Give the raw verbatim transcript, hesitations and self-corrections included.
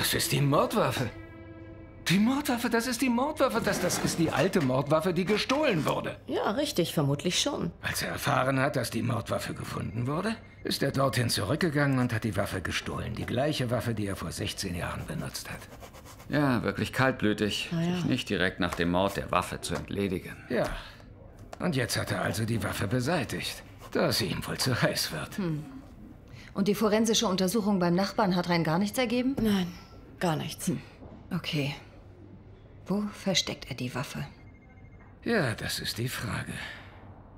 Das ist die Mordwaffe. Die Mordwaffe, das ist die Mordwaffe. Das, das ist die alte Mordwaffe, die gestohlen wurde. Ja, richtig, vermutlich schon. Als er erfahren hat, dass die Mordwaffe gefunden wurde, ist er dorthin zurückgegangen und hat die Waffe gestohlen. Die gleiche Waffe, die er vor sechzehn Jahren benutzt hat. Ja, wirklich kaltblütig, Na ja. sich nicht direkt nach dem Mord der Waffe zu entledigen. Ja. Und jetzt hat er also die Waffe beseitigt, da sie ihm wohl zu heiß wird. Hm. Und die forensische Untersuchung beim Nachbarn hat rein gar nichts ergeben? Nein, gar nichts. Hm. Okay. Wo versteckt er die Waffe? Ja, das ist die Frage.